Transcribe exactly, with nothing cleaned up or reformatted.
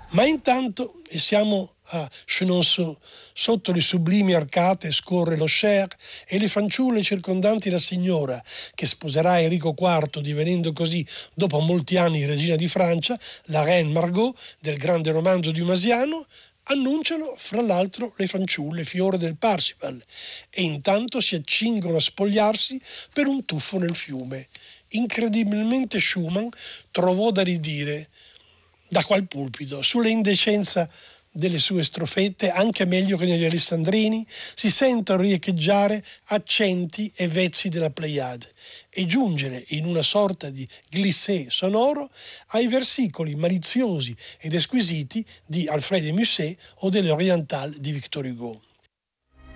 Ma intanto, e siamo a Chenonceau, sotto le sublimi arcate scorre lo Cher e le fanciulle circondanti la signora, che sposerà Enrico quarto, divenendo così, dopo molti anni, regina di Francia, la Reine Margot del grande romanzo di Masiano, annunciano, fra l'altro, le fanciulle fiore del Parsifal, e intanto si accingono a spogliarsi per un tuffo nel fiume. Incredibilmente Schumann trovò da ridire da qual pulpito sulle indecenza delle sue strofette, anche meglio che negli alessandrini, si sentono riecheggiare accenti e vezzi della Pleiade e giungere in una sorta di glissé sonoro ai versicoli maliziosi ed esquisiti di Alfred de Musset o delle Orientales di Victor Hugo.